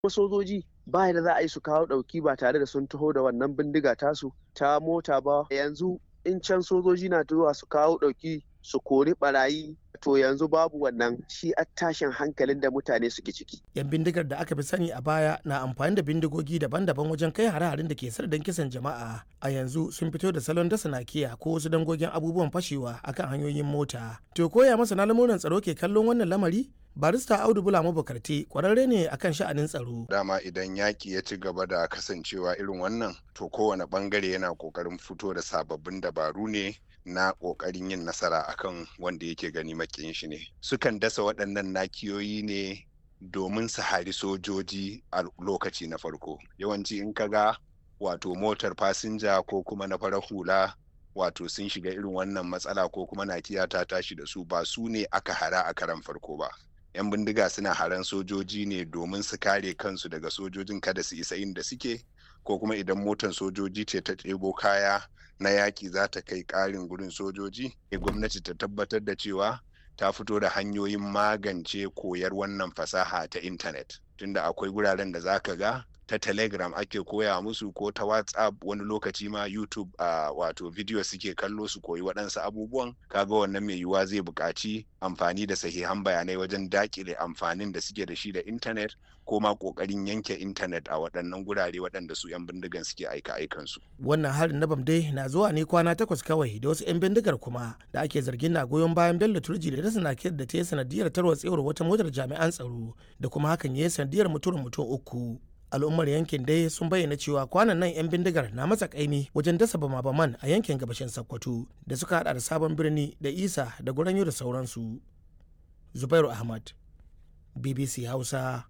Sojoji ba da za a yi su kawo ɗauki ba tare da sun taho da wannan bindiga tasu ta mota ba. Yanzu in can sojoji na zuwa su kawo ɗauki su kori barayi, to yanzu babu wannan, shi a tashin hankalin da mutane suke ciki. Yan bindigar da aka fi sani a baya na amfani da bindigogi daban-daban wajen kai hare-haren da ke sardan kisan jama'a. A yanzu sun fito da salon dasa nakiya ko wasu dangogin abubuwan fashewa akan hanyoyin mota. To koya masana lamuran tsaro ke kallon wannan lamari? Barista Audu Bula Mabukarti kwararre ne akan sha'anin tsaro. Dama idan yaki ya ci gaba da kasancewa irin wannan, to kowane bangare yana kokarin fito da sababbin dabaru ne na kokarin yin nasara akan wanda yake gani makiyin shi ne. Sukan dasa waɗannan nakiyoyi ne domin su hari sojoji a lokaci na farko. Yawanci in ka ga wato motar fasinja ko kuma na farar hula wato sun shiga irin wannan matsala ko kuma nakiya ta tashi da su, ba su ne aka hara a karan farko ba. 'Yan bindiga suna haran sojoji ne domin su kare kansu daga sojojin kada su isa inda suke, ko kuma idan motar sojoji ce ta ɗebo kaya na yaƙi za ta kai ƙarin gurin sojoji, gwamnati ta tabbatar da cewa ta fito da hanyoyin magance koyar wannan fasaha ta intanet. Tunda akwai guraren da za ka ga ta Telegram ake koya musu ko ta WhatsApp, wani lokaci ma YouTube wato video suke kallo su koyi waɗansu abubuwan. Kaga wannan mai yiwuwa zai buƙaci amfani da sahihan bayanai wajen daƙile amfanin da suke da shi da intanet, ko ma ƙoƙarin yanke intanet a waɗannan gurare waɗanda su 'yan bindigan suke aika-aikansu. Wannan harin na Bamdai na zuwa ne kwana 8 kawai da wasu 'yan bindigar kuma da ake zargin na goyon bayan Bello Turji da dasa nakiyar da ta yi sanadiyar tarwatsewar wata motar jami'an tsaro, da kuma hakan ya yi sanadiyar mutuwar mutum 3. Al'ummar yankin dai sun bayyana cewa kwanan nan 'yan bindigar na matsa kaimi wajen dasa bama-baman a yankin gabashin Sokoto da suka hada da Sabon Birni da Isa da Goranyo da sauransu. Zubairu Ahmad, BBC Hausa,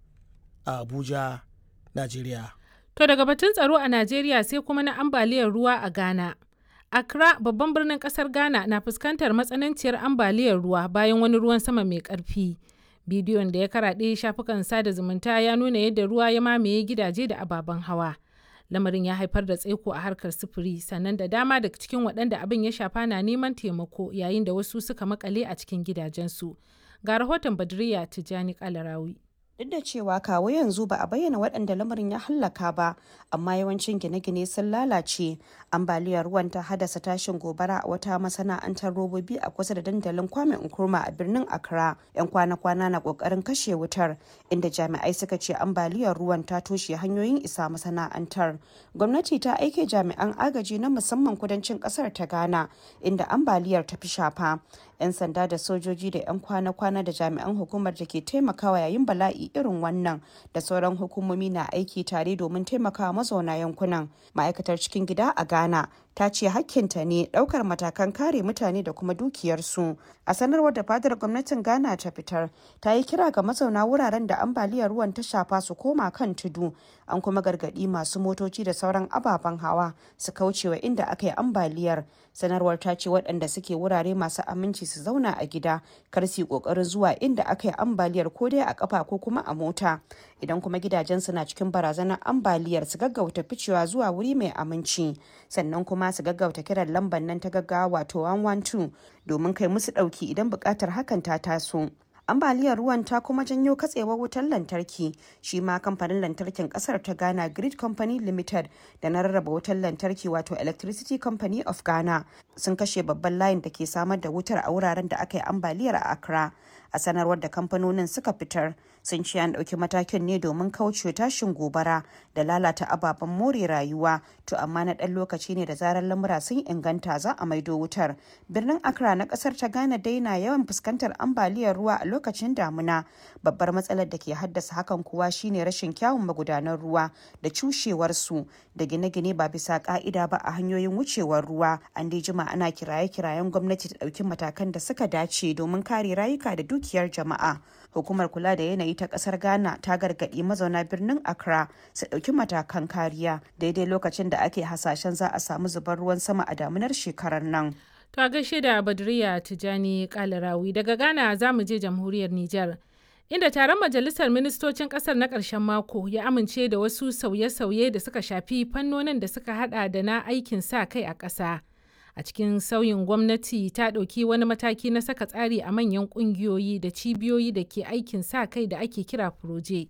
a Abuja, Najeriya. To daga batun tsaro a Najeriya sai kuma na ambaliyar ruwa a Ghana. Accra, babban birnin kasar Ghana, na fuskantar matsananciyar ambaliyar ruwa bayan wani ruwan sama mai ƙarfi. Bidiyon da ya karaɗe shafukan sada zumunta ya nuna yadda ruwa ya mamaye gidaje da ababen hawa. Lamarin ya haifar da tsaiko a harkar sufuri, sannan da dama daga cikin waɗanda abin ya shafa na neman taimako yayin da wasu suka makale a cikin gidajensu. Ga rahoton Badriya Tijani Kalarawi. Duk da cewa kawo yanzu ba a bayyana waɗanda lamarin ya hallaka ba, amma yawancin gine-gine sun lalace. Ambaliyar ruwan ta haddasa tashin gobara a wata masana'antar robobi a kusa da dandalin Kwame Nkrumah a birnin Accra. 'Yan kwana-kwana na ƙoƙarin kashe wutar, inda jami'ai suka ce ambaliyar ruwan ta toshe hanyoyin isa masana'antar. Gwamnati ta aike jami'an agaji na musamman kudancin ƙasar ta Ghana, inda ambaliyar ta fi shafa. 'Yan sanda da sojoji da 'yan kwana-kwana da jami'an hukumar da ke taimakawa yayin bala'i irin wannan da sauran hukumomi na aiki tare domin taimakawa mazauna yankunan. Ma'aikatar cikin gida a Ghana ta ce hakkinta ne daukar matakan kare mutane da kuma dukiyarsu. A sanarwar da fadar gwamnatin Ghana ta fitar, ta yi kira ga mazauna wuraren da ambaliyar ruwan ta shafa su koma kan tudu. An kuma gargadi masu motoci da sauran ababen hawa su kaucewa inda aka yi ambaliyar. Sanarwar ta ce waɗanda suke wurare masu aminci su zauna a gida, kar su yi ƙoƙarin zuwa inda aka yi ambaliyar ko dai a ƙafa ko kuma a mota. Idan kuma gidajensu na cikin barazanar ambaliyar, su gaggauta ficewa zuwa wuri mai aminci. Sannan kuma su gaggauta kiran lambar nan ta gaggawa wato 112 domin kai musu ɗauki idan buƙatar hakan ta taso. Ambaliyar ruwan ta kuma janyo katsewar wutar lantarki. Shi ma kamfanin lantarkin kasar ta Ghana Grid Company Limited da na rarraba wutar lantarki wato Electricity Company of Ghana sun kashe babban layin da ke samar da wutar a wuraren da aka yi ambaliyar a Accra. A sanarwar da kamfanonin suka fitar, sun ce an ɗauki matakin ne domin kauce tashin gobara da lalata ababen more rayuwa, to amma na ɗan lokaci ne da zarar lamura sun inganta za a maido wutar. Birnin Accra na ƙasar ta Ghana dai na yawan fuskantar ambaliyar ruwa a lokacin damuna. Babbar matsalar da ke haddasa hakan kuwa shine rashin kyawun magudanan ruwa da cushewarsu da gine-gine ba bisa ka'ida ba a hanyoyin wucewar ruwa. An dai jima ana kiraye-kirayen gwamnati ta ɗauki matakan da suka dace domin kare rayuka da dukiyar jama'a. Hukumar kula da yanayi ta kasar Ghana ta gargaɗi mazauna birnin Accra su ɗauki matakan kariya daidai lokacin da ake hasashen za a samu zubar ruwan sama a damunar shekarar nan. To a gaishe da Badriya Tijani Kalarawi. Daga Ghana za mu je jamhuriyar Nijar, inda taron majalisar ministocin kasar na ƙarshen mako ya amince da wasu sauye-sauye da suka shafi fannonin da suka hada da na aikin sa kai a ƙasa. A cikin sauyin, gwamnati ta ɗauki wani mataki na saka tsari a manyan ƙungiyoyi da cibiyoyi da ke aikin sa kai da ake kira furoje,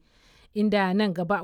inda nan gaba